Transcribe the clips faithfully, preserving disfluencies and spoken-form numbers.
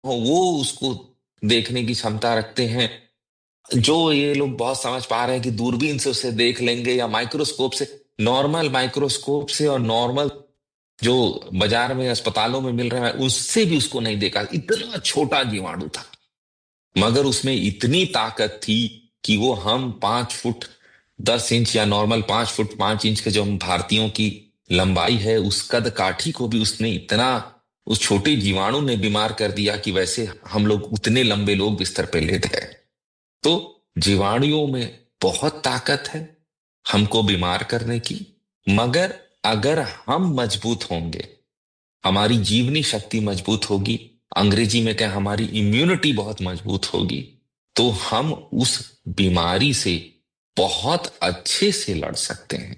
हो वो उसको देखने की क्षमता रखते हैं। जो ये लोग बहुत समझ पा रहे हैं कि दूरबीन से उसे देख लेंगे या माइक्रोस्कोप से, नॉर्मल माइक्रोस्कोप से और नॉर्मल जो बाजार में अस्पतालों में मिल रहा है उससे भी उसको नहीं देखा। इतना छोटा जीवाणु था, मगर उसमें इतनी ताकत थी कि वो हम पांच फुट दस इंच या नॉर्मल पांच फुट पांच इंच के जो हम भारतीयों की लंबाई है उस कद काठी को भी उसने इतना, उस छोटे जीवाणु ने बीमार कर दिया कि वैसे हम लोग उतने लंबे लोग बिस्तर पे लेट गए। तो जीवाणुओं में बहुत ताकत है हमको बीमार करने की, मगर अगर हम मजबूत होंगे, हमारी जीवनी शक्ति मजबूत होगी, अंग्रेजी में क्या हमारी इम्यूनिटी बहुत मजबूत होगी, तो हम उस बीमारी से बहुत अच्छे से लड़ सकते हैं।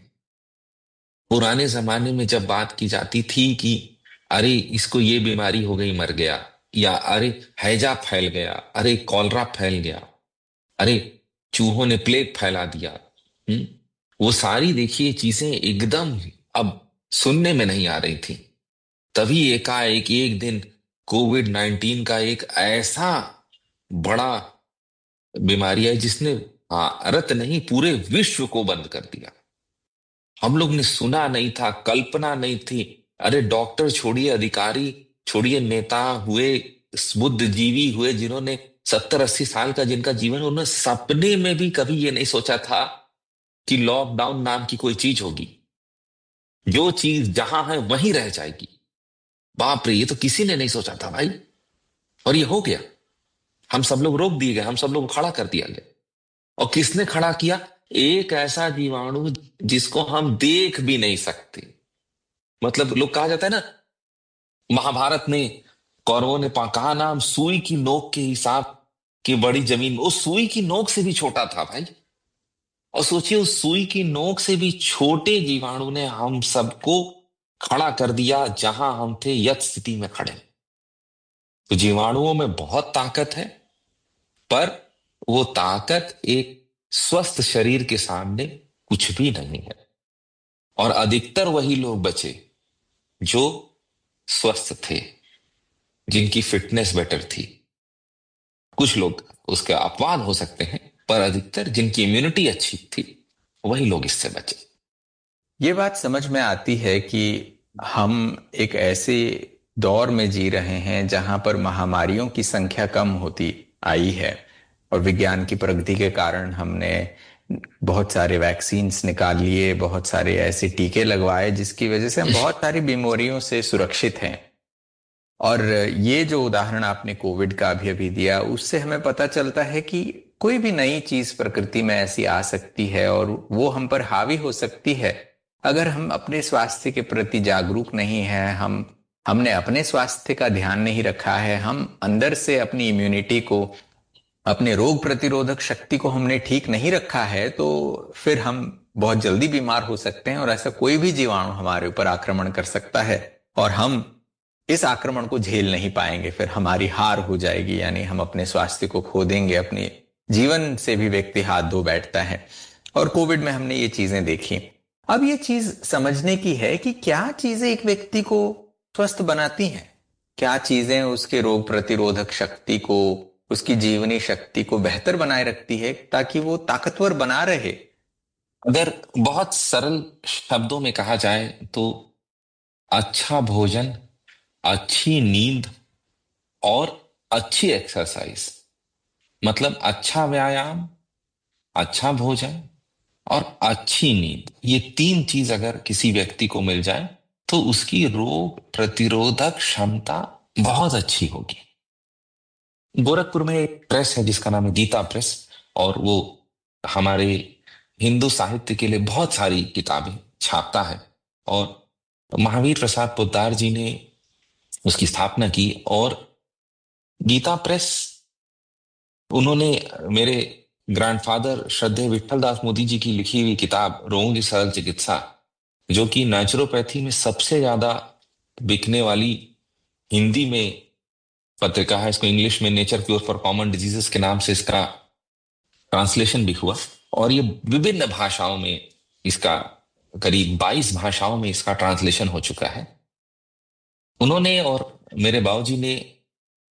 पुराने जमाने में जब बात की जाती थी कि अरे इसको ये बीमारी हो गई मर गया, या अरे हैजा फैल गया, अरे कॉलरा फैल गया, अरे चूहों ने प्लेग फैला दिया, हम्म वो सारी देखिए चीजें एकदम अब सुनने में नहीं आ रही थी। तभी एकाएक एक दिन कोविड नाइन्टीन का एक ऐसा बड़ा बीमारी है जिसने भारत नहीं पूरे विश्व को बंद कर दिया। हम लोग ने सुना नहीं था, कल्पना नहीं थी। अरे डॉक्टर छोड़िए, अधिकारी छोड़िए, नेता हुए, बुद्धिजीवी हुए जिन्होंने सत्तर अस्सी साल का जिनका जीवन, उन्होंने सपने में भी कभी ये नहीं सोचा था कि लॉकडाउन नाम की कोई चीज होगी, जो चीज जहां है वहीं रह जाएगी। बाप रे, ये तो किसी ने नहीं सोचा था भाई, और ये हो गया। हम सब लोग रोक दिए गए, हम सब लोग को खड़ा कर दिया गया। और किसने खड़ा किया? एक ऐसा जीवाणु जिसको हम देख भी नहीं सकते। मतलब लोग, कहा जाता है ना, महाभारत में कौरवों ने पा- कहा ना, हम सुई की नोक के हिसाब की बड़ी जमीन, उस सुई की नोक से भी छोटा था भाई। और सोचिए, उस सुई की नोक से भी छोटे जीवाणु ने हम सबको खड़ा कर दिया जहां हम थे यथ स्थिति में खड़े। तो जीवाणुओं में बहुत ताकत है, पर वो ताकत एक स्वस्थ शरीर के सामने कुछ भी नहीं है। और अधिकतर वही लोग बचे जो स्वस्थ थे, जिनकी फिटनेस बेटर थी। कुछ लोग उसके अपवाद हो सकते हैं, पर अधिकतर जिनकी इम्यूनिटी अच्छी थी वही लोग इससे बचे। ये बात समझ में आती है कि हम एक ऐसे दौर में जी रहे हैं जहां पर महामारियों की संख्या कम होती आई है, और विज्ञान की प्रगति के कारण हमने बहुत सारे वैक्सीन्स निकाल लिए, बहुत सारे ऐसे टीके लगवाए जिसकी वजह से हम बहुत सारी बीमारियों से सुरक्षित हैं। और ये जो उदाहरण आपने कोविड का भी अभी दिया, उससे हमें पता चलता है कि कोई भी नई चीज प्रकृति में ऐसी आ सकती है और वो हम पर हावी हो सकती है। अगर हम अपने स्वास्थ्य के प्रति जागरूक नहीं हैं, हम हमने अपने स्वास्थ्य का ध्यान नहीं रखा है, हम अंदर से अपनी इम्यूनिटी को, अपने रोग प्रतिरोधक शक्ति को हमने ठीक नहीं रखा है, तो फिर हम बहुत जल्दी बीमार हो सकते हैं और ऐसा कोई भी जीवाणु हमारे ऊपर आक्रमण कर सकता है और हम इस आक्रमण को झेल नहीं पाएंगे, फिर हमारी हार हो जाएगी, यानी हम अपने स्वास्थ्य को खो देंगे, अपने जीवन से भी व्यक्ति हाथ धो बैठता है। और कोविड में हमने ये चीजें देखी। अब ये चीज समझने की है कि क्या चीजें एक व्यक्ति को स्वस्थ बनाती हैं, क्या चीजें उसके रोग प्रतिरोधक शक्ति को, उसकी जीवनी शक्ति को बेहतर बनाए रखती है ताकि वो ताकतवर बना रहे। अगर बहुत सरल शब्दों में कहा जाए तो अच्छा भोजन, अच्छी नींद और अच्छी एक्सरसाइज, मतलब अच्छा व्यायाम, अच्छा भोजन और अच्छी नींद, ये तीन चीज अगर किसी व्यक्ति को मिल जाए तो उसकी रोग प्रतिरोधक क्षमता बहुत अच्छी होगी। गोरखपुर में एक प्रेस है जिसका नाम है गीता प्रेस, और वो हमारे हिंदू साहित्य के लिए बहुत सारी किताबें छापता है। और महावीर प्रसाद पोद्दार जी ने उसकी स्थापना की। और गीता प्रेस, उन्होंने मेरे ग्रैंडफादर श्रद्धेय विठल दास मोदी जी की लिखी हुई किताब रोगों की सरल चिकित्सा, जो कि नेचुरोपैथी में सबसे ज्यादा बिकने वाली हिंदी में पत्रिका है, इसको इंग्लिश में nature cure for common diseases के नाम से इसका ट्रांसलेशन भी हुआ। और ये विभिन्न भाषाओं में इसका, करीब बाईस भाषाओं में इसका ट्रांसलेशन हो चुका है। उन्होंने और मेरे बाबूजी ने